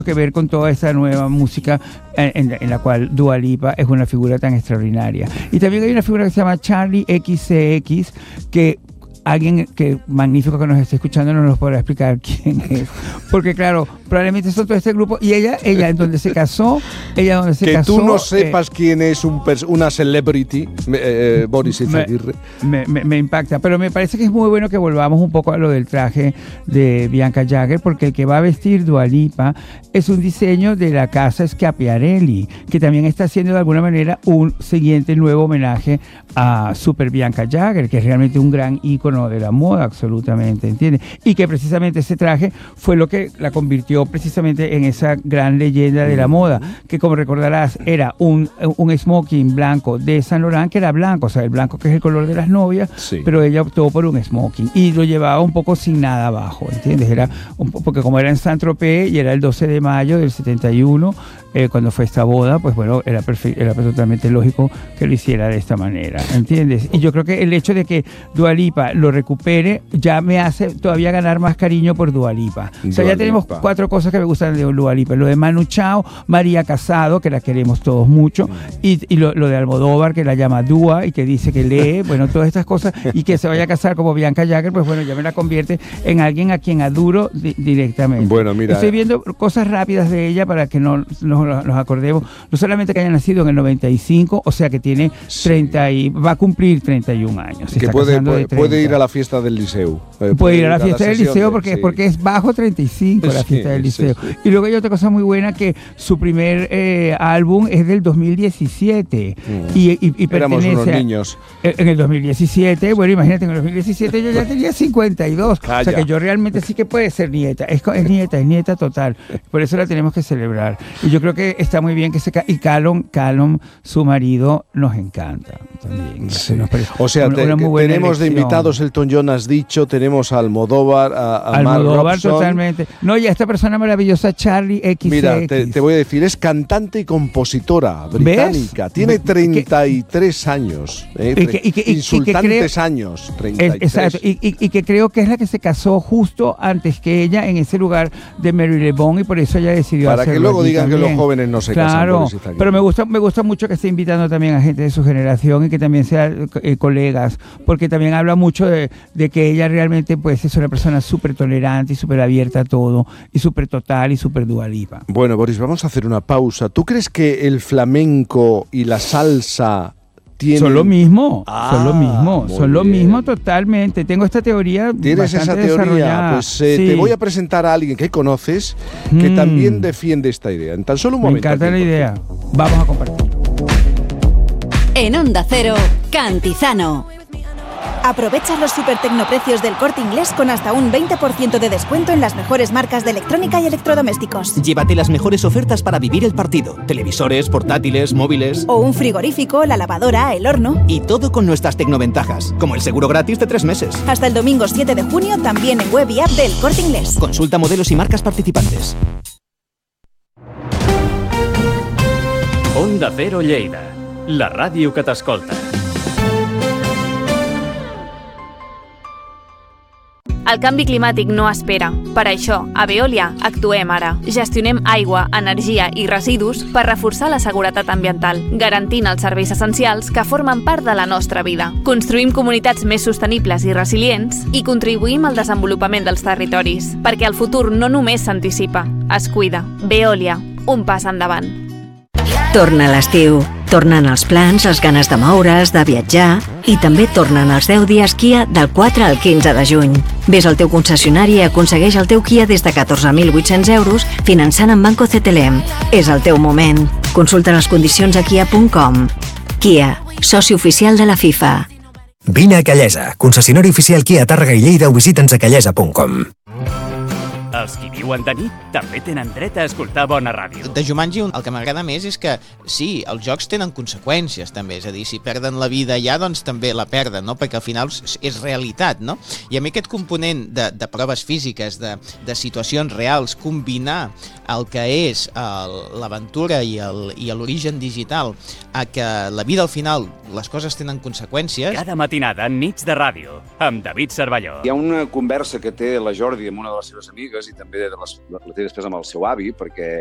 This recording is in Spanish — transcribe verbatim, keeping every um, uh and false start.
que ver con toda esta nueva música en, en, en la cual Dua Lipa es una figura tan extraordinaria. Y también hay una figura que se llama Charli X C X, que alguien que magnífico que nos esté escuchando no nos podrá explicar quién es, porque claro, probablemente son todo este grupo, y ella, ella en donde se casó, ella donde se que casó. Que tú no sepas eh, quién es un una celebrity, eh, Boris Izaguirre. Me, me, me impacta, pero me parece que es muy bueno que volvamos un poco a lo del traje de Bianca Jagger, porque el que va a vestir Dua Lipa es un diseño de la casa Schiaparelli, que también está haciendo de alguna manera un siguiente nuevo homenaje a Super Bianca Jagger, que es realmente un gran ícono de la moda, absolutamente, ¿entiendes? Y que precisamente ese traje fue lo que la convirtió precisamente en esa gran leyenda de la moda, que como recordarás era un, un smoking blanco de Saint Laurent, que era blanco, o sea, el blanco que es el color de las novias, sí. Pero ella optó por un smoking y lo llevaba un poco sin nada abajo, ¿entiendes? Era un, porque como era en Saint-Tropez y era el doce de mayo del setenta y uno, eh, cuando fue esta boda, pues bueno, era, era totalmente lógico que lo hiciera de esta manera, ¿entiendes? Y yo creo que el hecho de que Dua Lipa lo recupere ya me hace todavía ganar más cariño por Dua Lipa. O sea, Dua ya tenemos Lipa. Cuatro cosas que me gustan de Dua Lipa: lo de Manu Chao, María Casado, que la queremos todos mucho, y, y lo, lo de Almodóvar, que la llama Dua y que dice que lee, bueno, todas estas cosas, y que se vaya a casar como Bianca Jagger, pues bueno, ya me la convierte en alguien a quien adoro di- directamente. Bueno, mira, estoy viendo cosas rápidas de ella para que no nos, nos acordemos, no solamente que haya nacido en el noventa y cinco, o sea que tiene treinta y va a cumplir treinta y un años. Que puede, puede, puede ir a la fiesta del liceo. Eh, puede, puede ir a la fiesta del liceo de, porque, sí. porque es bajo treinta y cinco la fiesta sí, del liceo. Sí, sí. Y luego hay otra cosa muy buena, que su primer eh, álbum es del dos mil diecisiete. Mm. Y, y, y Éramos pertenece unos niños. A, en el dos mil diecisiete, bueno, imagínate, en el dos mil diecisiete yo ya tenía cincuenta y dos. Calla. O sea que yo realmente sí que puede ser nieta. Es, es nieta, es nieta total. Por eso la tenemos que celebrar. Y yo creo que está muy bien que se... Y Callum, Callum, su marido, nos encanta también. Sí. O sea, una, te, una muy tenemos elección. De invitados Elton John, has dicho, tenemos a Almodóvar, a, a Almodóvar Mark Robson. Totalmente. No, y a esta persona maravillosa, Charli X C X. Mira, te, te voy a decir, es cantante y compositora británica. ¿Ves? Tiene treinta y tres años. Eh, y que, y que, insultantes y que creo, años. treinta y tres. Es, exacto. Y, y, y que creo que es la que se casó justo antes que ella en ese lugar de Marylebone, y por eso ella decidió Para hacerlo. Para que luego digan también. Que los jóvenes no se claro, casan. Claro, pero me gusta, me gusta mucho que esté invitando también a gente de su generación y que también sean eh, colegas, porque también habla mucho de, de que ella realmente pues es una persona súper tolerante y súper abierta a todo, y súper total y súper Dua Lipa. Bueno, Boris, vamos a hacer una pausa. ¿Tú crees que el flamenco y la salsa tienen... Son lo mismo, ah, son lo mismo, son bien. lo mismo totalmente. Tengo esta teoría. ¿Tienes esa teoría? Pues eh, sí. Te voy a presentar a alguien que conoces que mm. también defiende esta idea. En tan solo un Me momento. Me encanta la idea. Vamos a compartir. En Onda Cero, Cantizano. Aprovecha los super tecnoprecios del Corte Inglés con hasta un veinte por ciento de descuento en las mejores marcas de electrónica y electrodomésticos. Llévate las mejores ofertas para vivir el partido. Televisores, portátiles, móviles... O un frigorífico, la lavadora, el horno... Y todo con nuestras tecnoventajas, como el seguro gratis de tres meses. Hasta el domingo siete de junio, también en web y app del Corte Inglés. Consulta modelos y marcas participantes. Onda Cero Lleida, la ràdio que t'escolta. El canvi climàtic no espera. Per això, a Veolia actuem ara. Gestionem aigua, energia i residus per reforçar la seguretat ambiental, garantint els serveis essencials que formen part de la nostra vida. Construïm comunitats més sostenibles i resilients i contribuïm al desenvolupament dels territoris, perquè el futur no només s'anticipa, es cuida. Veolia, un pas endavant. Torna l'estiu. Tornen els plans, les ganes de moure's, de viatjar, i també tornen els deu dies Kia del quatre al quinze de juny. Ves al teu concessionari i aconsegueix el teu Kia des de catorze mil vuit-cents euros finançant amb Banco C T L M. És el teu moment. Consulta les condicions a kia punt com. Kia, soci oficial de la FIFA. Vine a Callesa, concessionari oficial Kia Tàrrega i Lleida, o visita'ns a callesa punt com. Els qui viuen de nit també tenen dret a escoltar bona ràdio. De Jumanji el que m'agrada més és que sí, els jocs tenen conseqüències també, és a dir, si perden la vida ja, doncs també la perden, no? Perquè al final és realitat, no? I a mi aquest component de, de proves físiques, de, de situacions reals, combinar el que és l'aventura i l'origen digital a que la vida al final les coses tenen conseqüències... Cada matinada, Nits de Ràdio, amb David Cervelló. Hi ha una conversa que té la Jordi amb una de les seves amigues i també de les, la té després amb el seu avi, perquè